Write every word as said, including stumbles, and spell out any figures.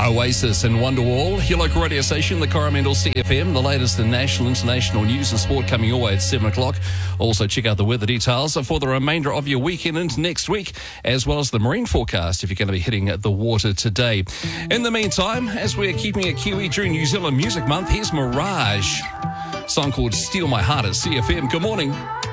Oasis and Wonderwall, your local radio station, the Coromandel C F M, the latest in national, international news and sport coming your way at seven o'clock. Also check out the weather details for the remainder of your weekend into next week, as well as the marine forecast if you're going to be hitting the water today. In the meantime, as we're keeping it Kiwi during New Zealand Music Month, here's Mirage. A song called Steal My Heart at C F M. Good morning.